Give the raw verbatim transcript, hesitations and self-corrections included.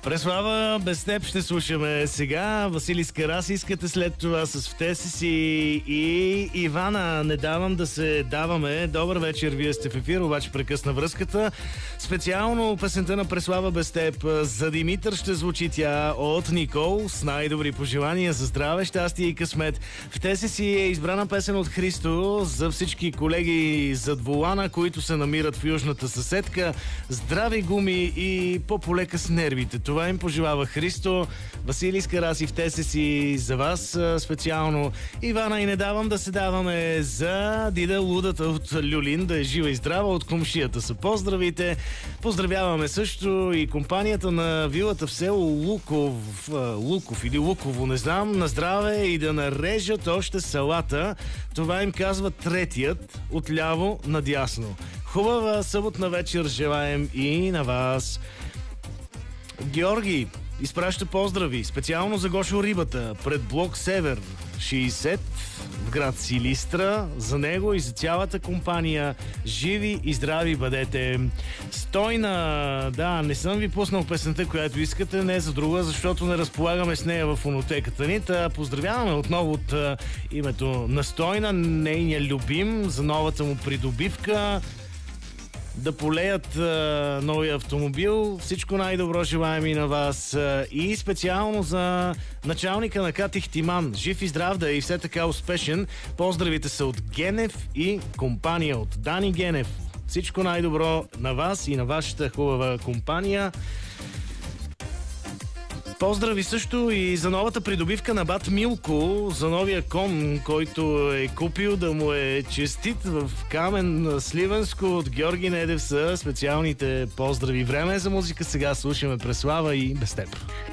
Преслава, без теб ще слушаме сега. Василий Скарас искате, след това с в те си и Ивана. Не давам да се даваме. Добър вечер, вие сте в ефир, обаче прекъсна връзката. Специално песента на Преслава без теб за Димитър ще звучи тя от Никол с най-добри пожелания за здраве, щастие и късмет. В те си е избрана песен от Христо за всички колеги зад волана, които се намират в южната съседка. Здрави гуми и по-полека с нервите. Това им пожелава Христо. Василий Скарас и в те си за вас специално. Ивана, и не давам да се даваме за Дида Лудата от Люлин, да е жива и здрава, от комшията са поздравите. Поздравяваме също и компанията на вилата в село Луков, Луков или Луково, не знам, на здраве и да нарежат още салата. Това им казва третият отляво надясно. Хубава съботна вечер желаем и на вас. Георги изпраща поздрави специално за Гошо Рибата пред блок Север шейсет в град Силистра. За него и за цялата компания живи и здрави бъдете. Стойна, да, не съм ви пуснал песента, която искате, не за друга, защото не разполагаме с нея в фонотеката ни. Та поздравяваме отново от а, името на Стойна, нейния любим, за новата му придобивка. Да полеят а, новия автомобил. Всичко най-добро желаем и на вас. А, и специално за началника на Катих Тиман. Жив и здрав да е и все така успешен. Поздравите са от Генев и компания от Дани Генев. Всичко най-добро на вас и на вашата хубава компания. Поздрави също и за новата придобивка на бат Милко, за новия кон, който е купил, да му е честит в Камен Сливенско. От Георги Недев са специалните поздрави. Време е за музика, сега слушаме Преслава и без теб.